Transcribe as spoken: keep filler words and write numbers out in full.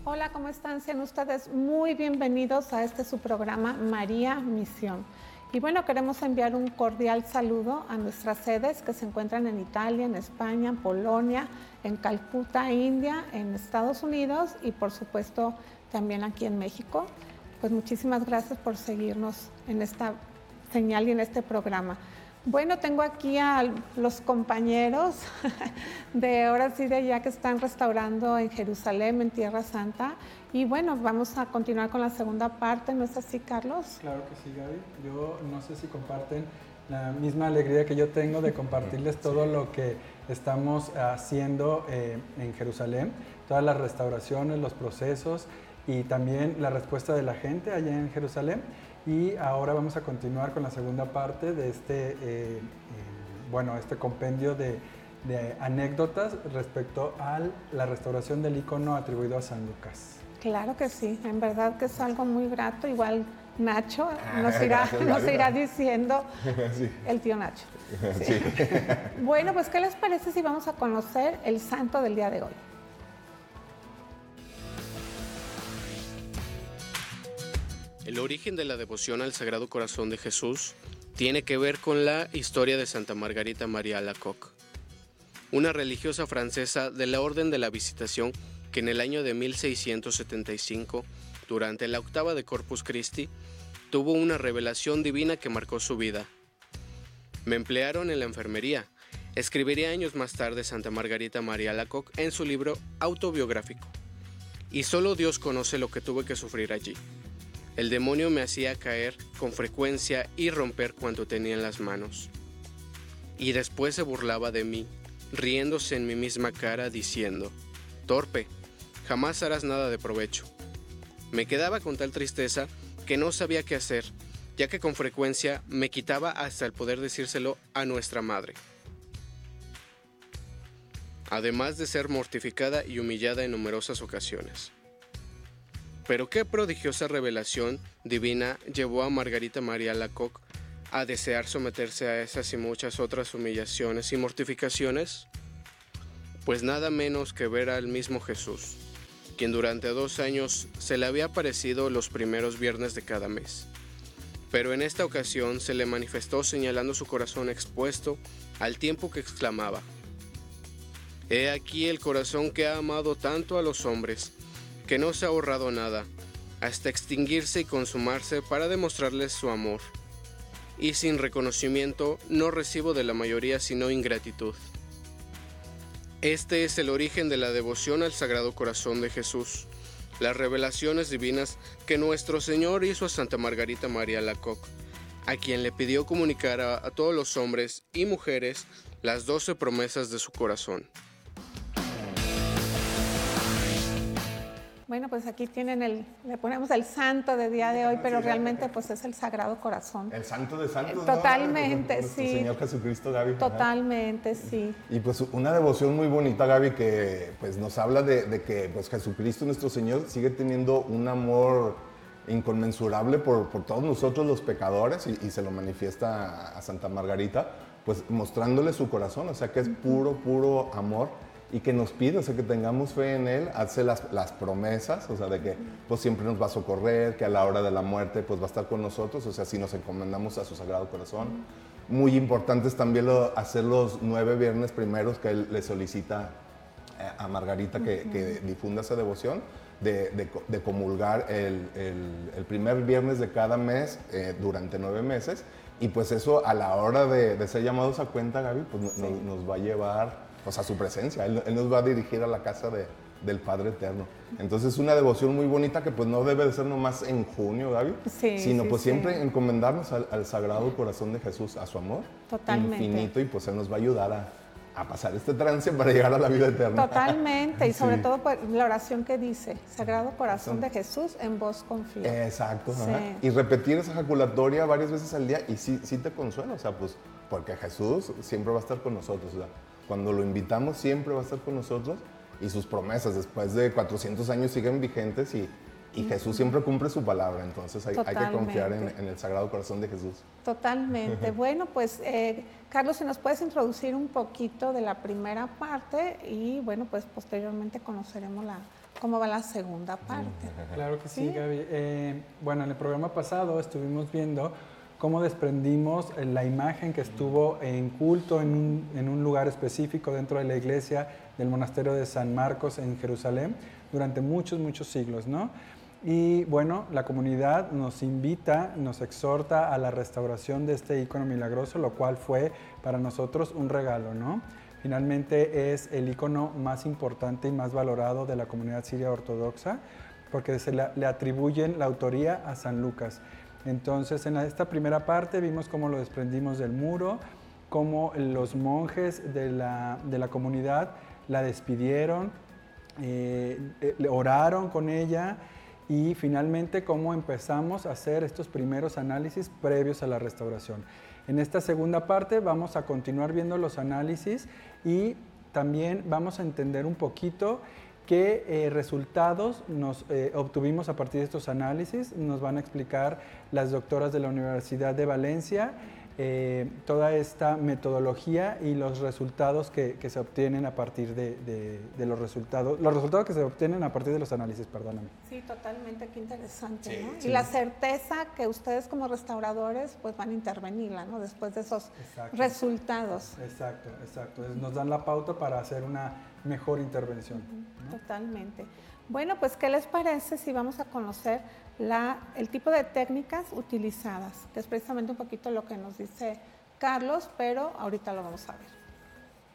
Hola, ¿cómo están? Sean ustedes muy bienvenidos a este su programa María Misión. Y bueno, queremos enviar un cordial saludo a nuestras sedes que se encuentran en Italia, en España, en Polonia, en Calcuta, India, en Estados Unidos y por supuesto también aquí en México. Pues muchísimas gracias por seguirnos en esta señal y en este programa. Bueno, tengo aquí a los compañeros de ahora sí de allá que están restaurando en Jerusalén, en Tierra Santa. Y bueno, vamos a continuar con la segunda parte, ¿no es así, Carlos? Claro que sí, Gaby. Yo no sé si comparten la misma alegría que yo tengo de compartirles todo lo que estamos haciendo eh, en Jerusalén, todas las restauraciones, los procesos y también la respuesta de la gente allá en Jerusalén. Y ahora vamos a continuar con la segunda parte de este, eh, eh, bueno, este compendio de, de anécdotas respecto a la restauración del icono atribuido a San Lucas. Claro que sí, en verdad que es algo muy grato. Igual Nacho nos irá, nos irá diciendo, sí. El tío Nacho. Sí. Sí. Bueno, pues ¿qué les parece si vamos a conocer el santo del día de hoy? El origen de la devoción al Sagrado Corazón de Jesús tiene que ver con la historia de Santa Margarita María Alacoque, una religiosa francesa de la Orden de la Visitación que en el año de mil seiscientos setenta y cinco, durante la octava de Corpus Christi, tuvo una revelación divina que marcó su vida. Me emplearon en la enfermería, escribiría años más tarde Santa Margarita María Alacoque en su libro autobiográfico. Y solo Dios conoce lo que tuve que sufrir allí. El demonio me hacía caer con frecuencia y romper cuanto tenía en las manos. Y después se burlaba de mí, riéndose en mi misma cara, diciendo: «Torpe, jamás harás nada de provecho». Me quedaba con tal tristeza que no sabía qué hacer, ya que con frecuencia me quitaba hasta el poder decírselo a nuestra madre. Además de ser mortificada y humillada en numerosas ocasiones. Pero qué prodigiosa revelación divina llevó a Margarita María Alacoque a desear someterse a esas y muchas otras humillaciones y mortificaciones. Pues nada menos que ver al mismo Jesús, quien durante dos años se le había aparecido los primeros viernes de cada mes. Pero en esta ocasión se le manifestó señalando su corazón expuesto al tiempo que exclamaba: «He aquí el corazón que ha amado tanto a los hombres, que no se ha ahorrado nada, hasta extinguirse y consumarse para demostrarles su amor. Y sin reconocimiento no recibo de la mayoría sino ingratitud». Este es el origen de la devoción al Sagrado Corazón de Jesús, las revelaciones divinas que nuestro Señor hizo a Santa Margarita María Alacoque, a quien le pidió comunicar a, a todos los hombres y mujeres las doce promesas de su corazón. Bueno, pues aquí tienen el, le ponemos el santo de día de hoy, pero realmente pues es el Sagrado Corazón. El santo de santos, Totalmente, ¿no? sí. Nuestro Señor Jesucristo, Gaby. Totalmente, ajá. Sí. Y pues una devoción muy bonita, Gaby, que pues nos habla de, de que pues Jesucristo, nuestro Señor, sigue teniendo un amor inconmensurable por, por todos nosotros los pecadores y, y se lo manifiesta a, a Santa Margarita, pues mostrándole su corazón, o sea que es puro, puro amor. Y que nos pide, o sea, que tengamos fe en Él, hace las, las promesas, o sea, de que pues siempre nos va a socorrer, que a la hora de la muerte pues va a estar con nosotros, o sea, si nos encomendamos a su Sagrado Corazón. Muy importante es también lo, hacer los nueve viernes primeros que Él le solicita eh, a Margarita que, uh-huh. que difunda esa devoción, de, de, de comulgar el, el, el primer viernes de cada mes eh, durante nueve meses, y pues eso a la hora de, de ser llamados a cuenta, Gaby, pues sí. nos, nos va a llevar pues a su presencia, él, él nos va a dirigir a la casa de, del Padre Eterno. Entonces es una devoción muy bonita que pues no debe de ser nomás en junio, Gaby, sí, sino sí, pues sí. siempre encomendarnos al, al Sagrado Corazón de Jesús, a su amor Totalmente. infinito, y pues Él nos va a ayudar a, a pasar este trance para llegar a la vida eterna. Totalmente, y sobre sí. todo pues, la oración que dice, Sagrado Corazón de Jesús, en vos confío. Exacto, sí. Y repetir esa ejaculatoria varias veces al día y sí, sí te consuela, o sea, pues porque Jesús siempre va a estar con nosotros, o sea, cuando lo invitamos siempre va a estar con nosotros, y sus promesas después de cuatrocientos años siguen vigentes, y, y Jesús siempre cumple su palabra, entonces hay, hay que confiar en, en el Sagrado Corazón de Jesús. Totalmente. Bueno, pues eh, Carlos, si nos puedes introducir un poquito de la primera parte y bueno, pues posteriormente conoceremos la, cómo va la segunda parte. Claro que sí, ¿Sí? Gaby. Eh, bueno, en el programa pasado estuvimos viendo cómo desprendimos la imagen que estuvo en culto en un, en un lugar específico dentro de la iglesia del monasterio de San Marcos en Jerusalén durante muchos, muchos siglos, ¿no? Y bueno, la comunidad nos invita, nos exhorta a la restauración de este ícono milagroso, lo cual fue para nosotros un regalo, ¿no? Finalmente es el ícono más importante y más valorado de la comunidad siria ortodoxa, porque se le, le atribuyen la autoría a San Lucas. Entonces, en esta primera parte vimos cómo lo desprendimos del muro, cómo los monjes de la, de la comunidad la despidieron, eh, eh, oraron con ella, y finalmente cómo empezamos a hacer estos primeros análisis previos a la restauración. En esta segunda parte vamos a continuar viendo los análisis y también vamos a entender un poquito qué eh, resultados nos eh, obtuvimos a partir de estos análisis. Nos van a explicar las doctoras de la Universidad de Valencia eh, toda esta metodología y los resultados que, que se obtienen a partir de, de, de los resultados, los resultados que se obtienen a partir de los análisis, perdóname. Sí, totalmente, qué interesante, Sí, ¿no? sí. Y la certeza que ustedes como restauradores pues van a intervenirla, ¿no? Después de esos Exacto. resultados. Exacto, exacto. Nos dan la pauta para hacer una mejor intervención, ¿no? Totalmente. Bueno, pues ¿qué les parece si vamos a conocer la, el tipo de técnicas utilizadas? Que es precisamente un poquito lo que nos dice Carlos, pero ahorita lo vamos a ver.